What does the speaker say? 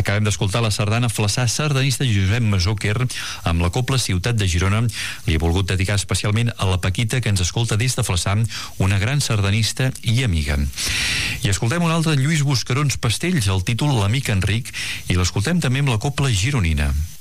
Acabem d'escoltar la sardana Flaçà sardanista Josep Masóquer amb la Cobla Ciutat de Girona. Li he volgut dedicar especialment a la Paquita, que ens escolta des de Flaçà, una gran sardanista i amiga. I escoltem un altre, Lluís Buscarons Pastells, el títol L'amic Enric, i l'escoltem també amb la Cobla gironina.